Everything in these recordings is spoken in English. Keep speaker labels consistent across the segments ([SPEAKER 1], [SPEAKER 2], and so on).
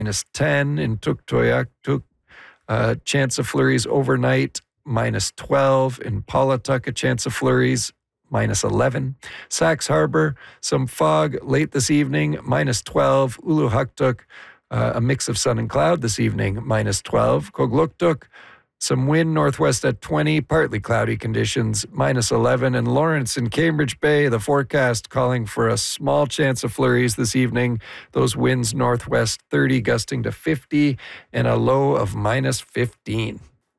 [SPEAKER 1] -10 in Tuktoyaktuk. Chance of flurries overnight, -12. In Pawlatuck, a chance of flurries, -11. Sax Harbor, some fog late this evening, -12. Uluhaktuk, a mix of sun and cloud this evening, -12. Kogluktuk, some wind northwest at 20, partly cloudy conditions, -11. And Lawrence and Cambridge Bay, the forecast calling for a small chance of flurries this evening. Those winds northwest 30, gusting to 50, and a low of -15.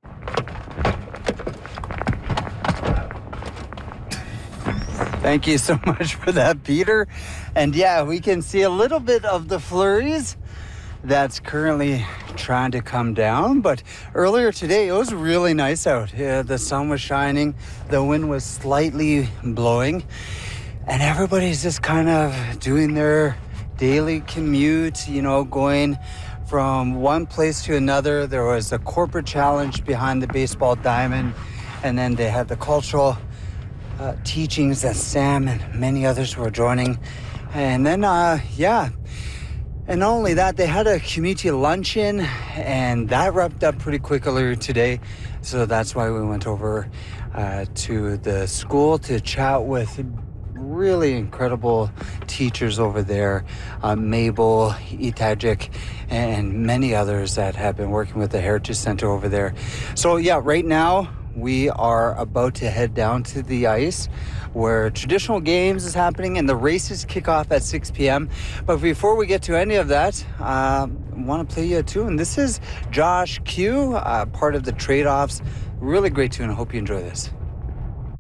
[SPEAKER 2] Thank you so much for that, Peter. And yeah, we can see a little bit of the flurries that's currently trying to come down. But earlier today, it was really nice out. The sun was shining, the wind was slightly blowing, and everybody's just kind of doing their daily commute, going from one place to another. There was a corporate challenge behind the baseball diamond, and then they had the cultural teachings that Sam and many others were joining. And then, and not only that, they had a community luncheon, and that wrapped up pretty quick earlier today. So that's why we went over to the school to chat with really incredible teachers over there, Mabel, Itajik, and many others that have been working with the Heritage Center over there. So yeah, right now we are about to head down to the ice where traditional games is happening and the races kick off at 6 p.m. But before we get to any of that, I want to play you a tune. This is Josh Q, part of the Trade-Offs. Really great tune. I hope you enjoy this.